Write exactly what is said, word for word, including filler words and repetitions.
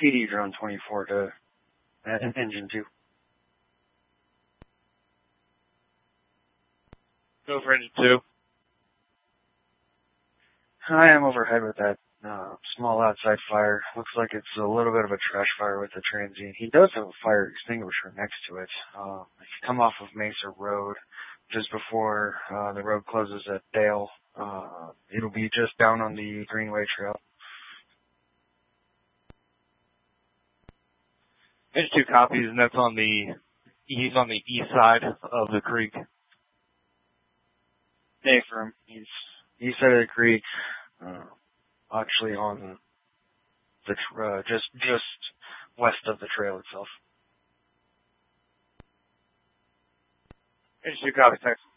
P D drone twenty-four to uh, engine two. Go for engine two. I am overhead with that uh, small outside fire. Looks like it's a little bit of a trash fire with the transient. He does have a fire extinguisher next to it. Uh, if you come off of Mesa Road, just before uh, the road closes at Dale, uh, it'll be just down on the Greenway Trail. Engine two copies, and that's on the he's on the east side of the creek. Hey, firm. He's east side of the creek, uh, actually on the uh, just just west of the trail itself. Engine two copies, thanks.